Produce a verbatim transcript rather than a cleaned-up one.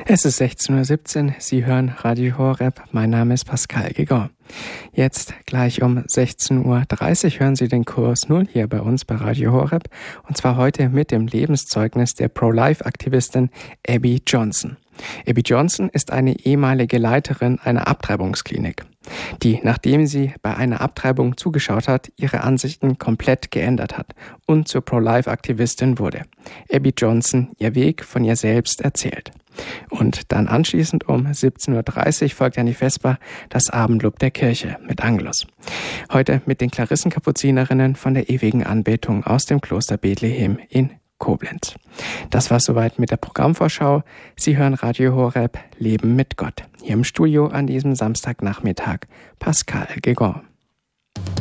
Es ist sechzehn Uhr siebzehn, Sie hören Radio Horeb, mein Name ist Pascal Gegon. Jetzt gleich um sechzehn Uhr dreißig hören Sie den Kurs Null hier bei uns bei Radio Horeb, und zwar heute mit dem Lebenszeugnis der Pro-Life-Aktivistin Abby Johnson. Abby Johnson ist eine ehemalige Leiterin einer Abtreibungsklinik, die, nachdem sie bei einer Abtreibung zugeschaut hat, ihre Ansichten komplett geändert hat und zur Pro-Life-Aktivistin wurde. Abby Johnson ihr Weg von ihr selbst erzählt. Und dann anschließend um siebzehn Uhr dreißig folgt an die Vesper das Abendlob der Kirche mit Angelus. Heute mit den Klarissenkapuzinerinnen von der ewigen Anbetung aus dem Kloster Bethlehem in Koblenz. Das war soweit mit der Programmvorschau. Sie hören Radio Horeb, Leben mit Gott. Hier im Studio an diesem Samstagnachmittag Pascal Gegon.